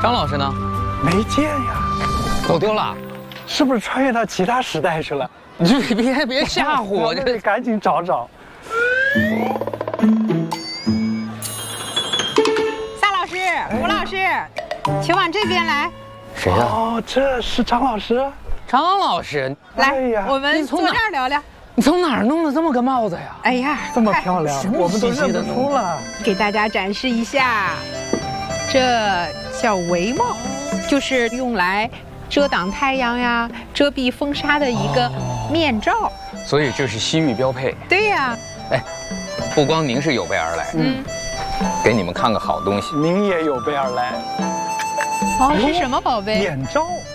张老师呢？ 没见呀， 走丢了。 是不是穿越到其他时代去了？ 你别吓唬我， 得赶紧找找。 夏老师、吴老师，请往这边来。 谁呀？ 哦，这是张老师。 张老师， 来， 呀我们坐这儿聊聊。 你从哪儿弄了这么个帽子呀？ 哎呀， 这么漂亮，我们都认不出了。 给大家展示一下，这叫围帽，就是用来遮挡太阳呀、遮蔽风沙的一个面罩。 所以这是西域标配。 对呀。 哎，不光您是有备而来，给你们看个好东西。 您也有备而来。 哦，是什么宝贝？ 眼罩。